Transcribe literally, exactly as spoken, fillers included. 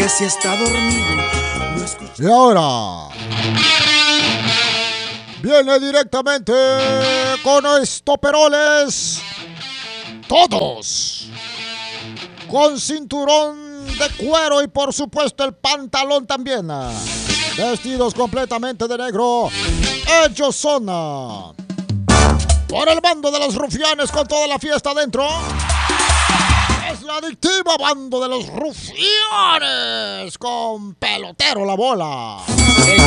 que si está dormido no escucha. Y ahora viene directamente con estoperoles, todos con cinturón de cuero y por supuesto el pantalón también, vestidos completamente de negro. Ellos son por el bando de los rufianes con toda la fiesta adentro. Es la adictiva bando de los rufianes con pelotero la bola.